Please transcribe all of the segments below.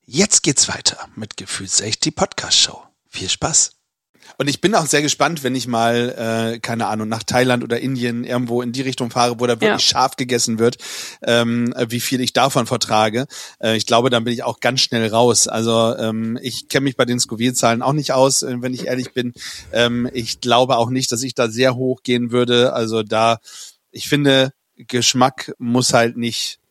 Jetzt geht's weiter mit Gefühlsecht, die Podcast-Show. Viel Spaß. Und ich bin auch sehr gespannt, wenn ich mal, keine Ahnung, nach Thailand oder Indien irgendwo in die Richtung fahre, wo da wirklich scharf gegessen wird, wie viel ich davon vertrage. Ich glaube, dann bin ich auch ganz schnell raus. Also ich kenne mich bei den Scoville-Zahlen auch nicht aus, wenn ich ehrlich bin. Ich glaube auch nicht, dass ich da sehr hoch gehen würde. Also da, ich finde, Geschmack muss halt nicht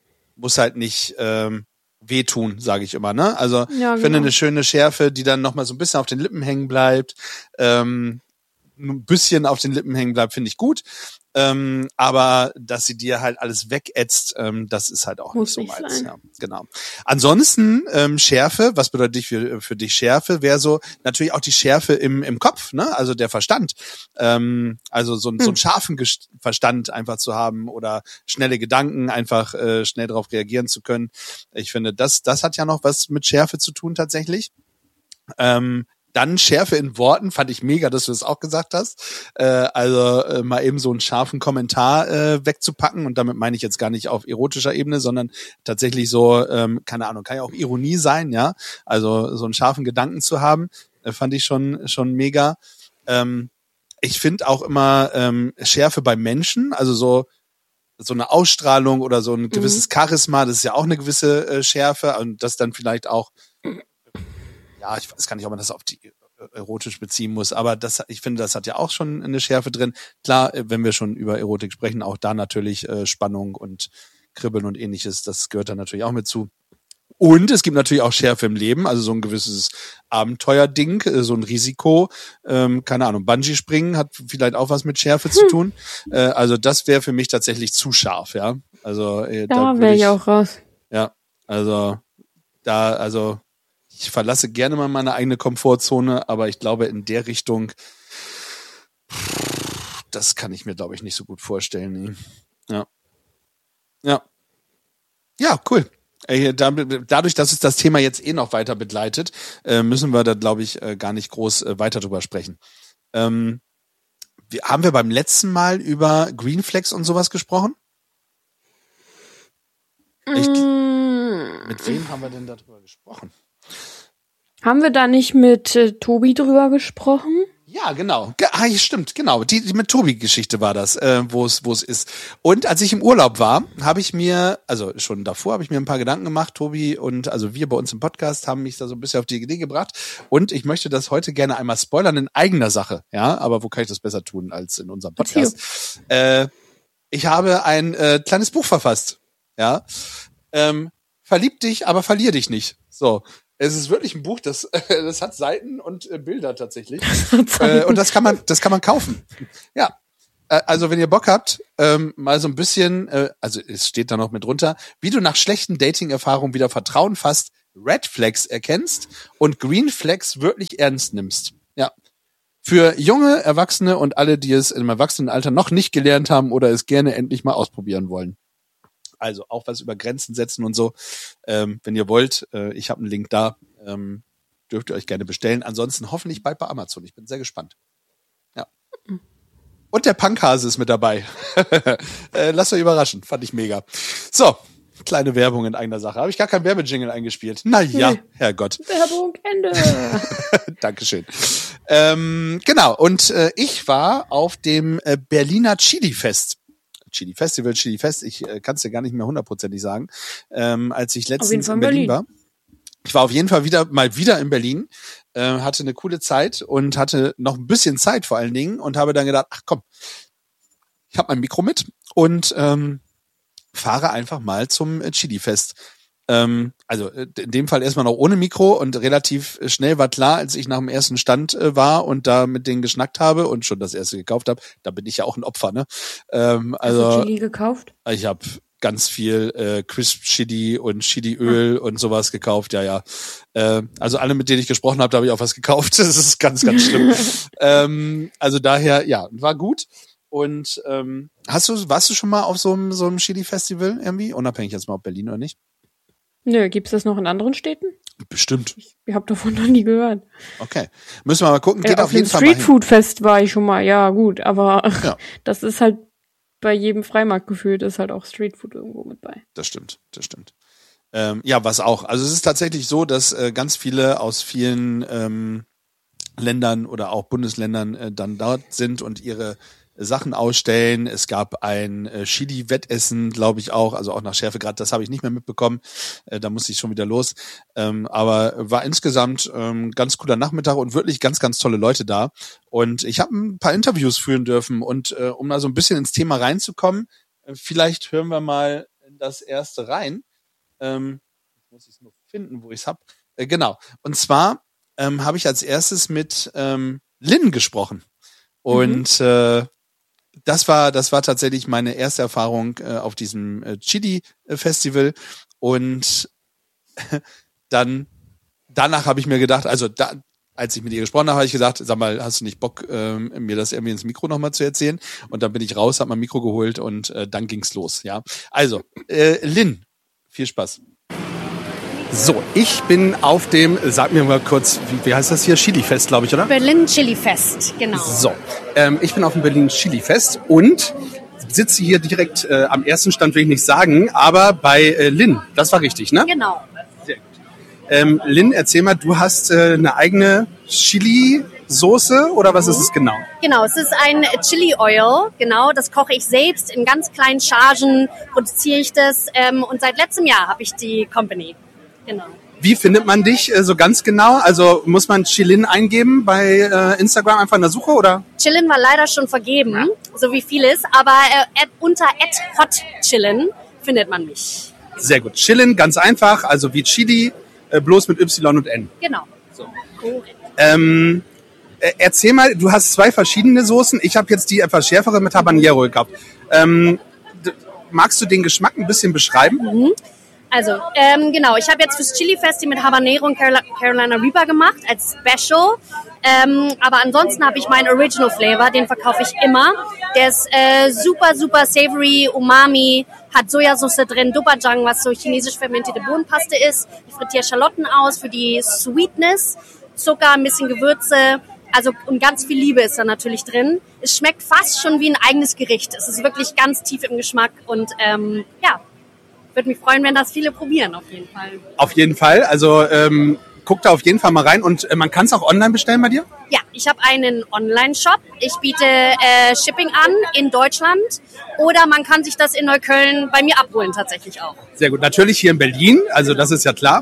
wehtun, sage ich immer, ne? Also ich finde eine schöne Schärfe, die dann nochmal so ein bisschen auf den Lippen hängen bleibt, ein bisschen auf den Lippen hängen bleibt, finde ich gut. Aber dass sie dir halt alles wegätzt, das ist halt auch Muss nicht so nicht meins. sein. Ja, genau. Ansonsten Schärfe, was bedeutet für dich Schärfe? Wäre so natürlich auch die Schärfe im Kopf, ne? Also der Verstand. Also so einen scharfen Verstand einfach zu haben oder schnelle Gedanken, einfach schnell darauf reagieren zu können. Ich finde, das hat ja noch was mit Schärfe zu tun tatsächlich. Dann Schärfe in Worten, fand ich mega, dass du das auch gesagt hast. Also mal eben so einen scharfen Kommentar wegzupacken, und damit meine ich jetzt gar nicht auf erotischer Ebene, sondern tatsächlich so, keine Ahnung, kann ja auch Ironie sein, ja. Also so einen scharfen Gedanken zu haben, fand ich schon mega. Ich finde auch immer Schärfe bei Menschen, also so eine Ausstrahlung oder so ein gewisses Charisma, das ist ja auch eine gewisse Schärfe, und das dann vielleicht auch, ja, ich weiß gar nicht, ob man das auf die erotisch beziehen muss, aber ich finde, das hat ja auch schon eine Schärfe drin. Klar, wenn wir schon über Erotik sprechen, auch da natürlich Spannung und Kribbeln und ähnliches, das gehört da natürlich auch mit zu. Und es gibt natürlich auch Schärfe im Leben, also so ein gewisses Abenteuerding, so ein Risiko, keine Ahnung, Bungee-Springen hat vielleicht auch was mit Schärfe zu tun. Also das wäre für mich tatsächlich zu scharf, ja. Also Da wäre ich auch raus. Ja, also ich verlasse gerne mal meine eigene Komfortzone, aber ich glaube, in der Richtung, das kann ich mir, glaube ich, nicht so gut vorstellen. Nee. Ja, cool. Dadurch, dass es das Thema jetzt noch weiter begleitet, müssen wir da, glaube ich, gar nicht groß weiter drüber sprechen. Haben wir beim letzten Mal über Green Flags und sowas gesprochen? Mit wem haben wir denn darüber gesprochen? Haben wir da nicht mit Tobi drüber gesprochen? Ja, genau. Stimmt, genau. Die mit Tobi-Geschichte war das, wo es ist. Und als ich im Urlaub war, habe ich mir, also schon davor habe ich mir ein paar Gedanken gemacht. Tobi und also wir bei uns im Podcast haben mich da so ein bisschen auf die Idee gebracht. Und ich möchte das heute gerne einmal spoilern in eigener Sache. Ja, aber wo kann ich das besser tun als in unserem Podcast? Ich habe ein kleines Buch verfasst. Ja. Verlieb dich, aber verlier dich nicht. So. Es ist wirklich ein Buch, das hat Seiten und Bilder tatsächlich. Und das kann man kaufen. Ja. Also wenn ihr Bock habt, mal so ein bisschen, also es steht da noch mit drunter, wie du nach schlechten Dating-Erfahrungen wieder Vertrauen fasst, Red Flags erkennst und Green Flags wirklich ernst nimmst. Ja. Für junge Erwachsene und alle, die es im Erwachsenenalter noch nicht gelernt haben oder es gerne endlich mal ausprobieren wollen. Also auch was über Grenzen setzen und so. Wenn ihr wollt, ich habe einen Link da, dürft ihr euch gerne bestellen. Ansonsten hoffentlich bald bei Amazon. Ich bin sehr gespannt. Ja. Und der Punkhase ist mit dabei. Lasst euch überraschen. Fand ich mega. So, kleine Werbung in eigener Sache. Habe ich gar keinen Werbejingle eingespielt. Naja, Herrgott. Werbung, Ende. Dankeschön. Genau, und ich war auf dem Berliner Chili-Fest. Chili-Fest, ich kann es dir gar nicht mehr hundertprozentig sagen, als ich letztens in Berlin war. Ich war auf jeden Fall wieder in Berlin, hatte eine coole Zeit und hatte noch ein bisschen Zeit vor allen Dingen und habe dann gedacht, ach komm, ich habe mein Mikro mit und fahre einfach mal zum Chili-Fest. Also in dem Fall erstmal noch ohne Mikro und relativ schnell war klar, als ich nach dem ersten Stand war und da mit denen geschnackt habe und schon das erste gekauft habe, da bin ich ja auch ein Opfer, ne? Also hast du Chili gekauft? Ich habe ganz viel Crisp Chili und Chiliöl und sowas gekauft, ja. Also alle, mit denen ich gesprochen habe, da habe ich auch was gekauft. Das ist ganz, ganz schlimm. Also daher, ja, war gut. Und warst du schon mal auf so einem Chili-Festival irgendwie? Unabhängig jetzt mal ob Berlin oder nicht? Nö, gibt's das noch in anderen Städten? Bestimmt. Ich habe davon noch nie gehört. Okay. Müssen wir mal gucken. Geht auf jeden Fall mal hin. Streetfood-Fest war ich schon mal, ja gut, aber das ist halt bei jedem Freimarkt gefühlt, ist halt auch Streetfood irgendwo mit bei. Das stimmt. Ja, was auch. Also es ist tatsächlich so, dass ganz viele aus vielen Ländern oder auch Bundesländern dann dort sind und ihre Sachen ausstellen. Es gab ein Chili-Wettessen, glaube ich auch, also auch nach Schärfegrad, das habe ich nicht mehr mitbekommen, da musste ich schon wieder los. Aber war insgesamt ganz cooler Nachmittag und wirklich ganz, ganz tolle Leute da. Und ich habe ein paar Interviews führen dürfen und um mal so ein bisschen ins Thema reinzukommen, vielleicht hören wir mal in das erste rein. Jetzt muss ich es nur finden, wo ich es habe. Genau. Und zwar habe ich als erstes mit Lynn gesprochen. Und das war tatsächlich meine erste Erfahrung auf diesem Chili-Festival. Und danach habe ich mir gedacht, als ich mit ihr gesprochen habe ich gesagt, sag mal, hast du nicht Bock, mir das irgendwie ins Mikro nochmal zu erzählen? Und dann bin ich raus, habe mein Mikro geholt und dann ging's los. Ja, also Lynn, viel Spaß. So, ich bin auf dem, sag mir mal kurz, wie heißt das hier? Chili-Fest, glaube ich, oder? Berlin Chili-Fest, genau. So, ich bin auf dem Berlin Chili-Fest und sitze hier direkt am ersten Stand, will ich nicht sagen, aber bei Lynn. Das war richtig, ne? Genau. Sehr gut. Lynn, erzähl mal, du hast eine eigene Chili-Soße oder was ist es genau? Genau, es ist ein Chili Oil, genau, das koche ich selbst in ganz kleinen Chargen, produziere ich das und seit letztem Jahr habe ich die Company. Genau. Wie findet man dich so ganz genau? Also muss man Chillin eingeben bei Instagram einfach in der Suche, oder? Chillin war leider schon vergeben, so wie vieles, aber unter @hotchillin findet man mich. Sehr gut. Chillin, ganz einfach, also wie Chili, bloß mit Y und N. Genau. So. Korrekt. Erzähl mal, du hast 2 verschiedene Soßen. Ich habe jetzt die etwas schärfere mit Habanero gekauft. Magst du den Geschmack ein bisschen beschreiben? Mhm. Also, genau, ich habe jetzt fürs Chili-Fest die mit Habanero und Carolina Reaper gemacht als Special. Aber ansonsten habe ich meinen Original Flavor, den verkaufe ich immer. Der ist super, super savory, umami, hat Sojasauce drin, Doppajang, was so chinesisch fermentierte Bohnenpaste ist. Ich frittiere Schalotten aus für die Sweetness, Zucker, ein bisschen Gewürze. Also, und ganz viel Liebe ist da natürlich drin. Es schmeckt fast schon wie ein eigenes Gericht. Es ist wirklich ganz tief im Geschmack und ja. Würde mich freuen, wenn das viele probieren, auf jeden Fall. Auf jeden Fall, also guck da auf jeden Fall mal rein und man kann es auch online bestellen bei dir? Ja, ich habe einen Online-Shop. Ich biete Shipping an in Deutschland oder man kann sich das in Neukölln bei mir abholen tatsächlich auch. Sehr gut, natürlich hier in Berlin, also das ist ja klar.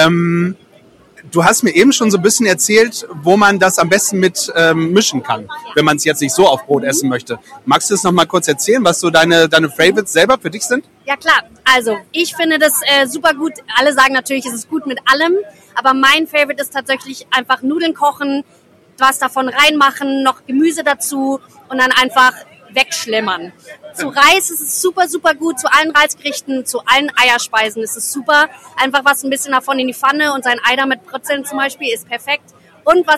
Du hast mir eben schon so ein bisschen erzählt, wo man das am besten mit mischen kann, wenn man es jetzt nicht so auf Brot essen möchte. Magst du es noch mal kurz erzählen, was so deine Favorites selber für dich sind? Ja klar, also ich finde das super gut. Alle sagen natürlich, es ist gut mit allem, aber mein Favorite ist tatsächlich einfach Nudeln kochen, was davon reinmachen, noch Gemüse dazu und dann einfach wegschlemmern. Zu Reis ist es super, super gut, zu allen Reisgerichten, zu allen Eierspeisen ist es super. Einfach was ein bisschen davon in die Pfanne und sein Ei damit brutzeln zum Beispiel ist perfekt. Und was